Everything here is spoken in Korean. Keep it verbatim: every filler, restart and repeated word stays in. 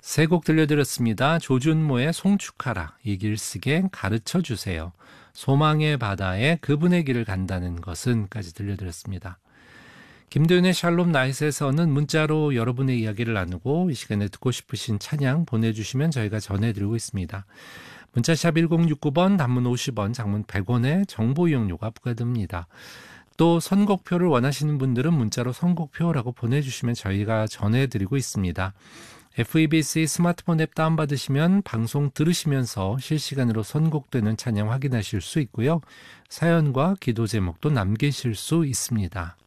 세 곡 들려드렸습니다. 조준모의 송축하라, 이길숙의 가르쳐주세요, 소망의 바다에 그분의 길을 간다는 것은까지 들려드렸습니다. 김도윤의 샬롬 나잇에서는 문자로 여러분의 이야기를 나누고 이 시간에 듣고 싶으신 찬양 보내주시면 저희가 전해드리고 있습니다. 문자샵 일공육구 번, 단문 오십 원, 장문 백 원의 정보 이용료가 부과됩니다. 또 선곡표를 원하시는 분들은 문자로 선곡표라고 보내주시면 저희가 전해드리고 있습니다. 에프이비씨 스마트폰 앱 다운받으시면 방송 들으시면서 실시간으로 선곡되는 찬양 확인하실 수 있고요. 사연과 기도 제목도 남기실 수 있습니다.